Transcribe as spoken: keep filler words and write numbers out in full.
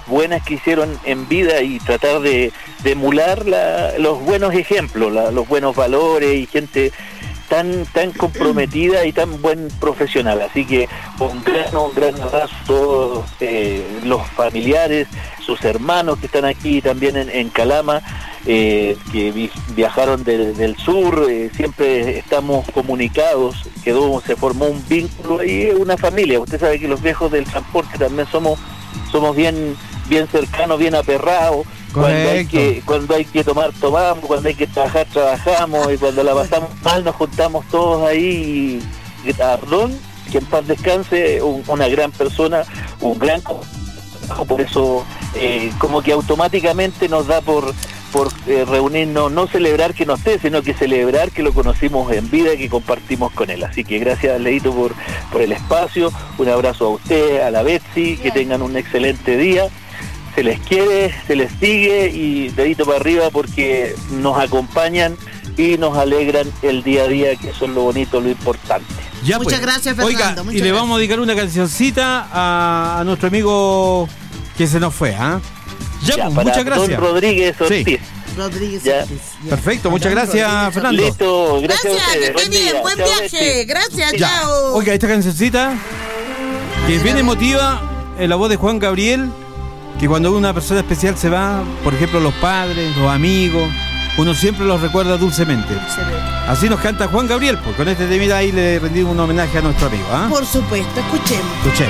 cosas buenas que hicieron en vida y tratar de, de emular la, los buenos ejemplos, la, los buenos valores y gente tan tan comprometida y tan buen profesional. Así que un gran, un gran abrazo a todos eh, los familiares, sus hermanos que están aquí también en, en Calama, eh, que vi, viajaron de, del sur, eh, siempre estamos comunicados, quedó, se formó un vínculo ahí, una familia. Usted sabe que los viejos del transporte también somos somos bien bien cercanos, bien aperrados. Cuando hay, que, cuando hay que tomar, tomamos, cuando hay que trabajar, trabajamos, y cuando la pasamos mal nos juntamos todos ahí. Y Ardón, que en paz descanse, un, una gran persona, un gran trabajo, por eso eh, como que automáticamente nos da por por eh, reunirnos, no celebrar que no esté, sino que celebrar que lo conocimos en vida y que compartimos con él. Así que gracias, Leito, por, por el espacio, un abrazo a usted, a la Betsy, que tengan un excelente día. Se les quiere, se les sigue y dedito para arriba porque nos acompañan y nos alegran el día a día, que eso es lo bonito, lo importante. Ya muchas pues. gracias, Fernando. Oiga, muchas y le gracias. vamos a dedicar una cancioncita a, a nuestro amigo que se nos fue, ¿ah? ¿eh? Ya, ya, pues, para muchas gracias. Don Rodríguez Ortiz. Sí. Rodríguez Ya. Ortiz, ya. Perfecto, muchas Don gracias, Rodríguez Fernando. Listo, gracias, Gracias, a ustedes. que esté bien, día. buen Chao, viaje. Betsy. Gracias, Ya. chao. Oiga, esta cancioncita que es bien emotiva, en la voz de Juan Gabriel, que cuando una persona especial se va, por ejemplo los padres, los amigos, uno siempre los recuerda dulcemente. Así nos canta Juan Gabriel, pues con este temita ahí le rendimos un homenaje a nuestro amigo, ¿ah? Por supuesto, escuchemos. Escuchemos.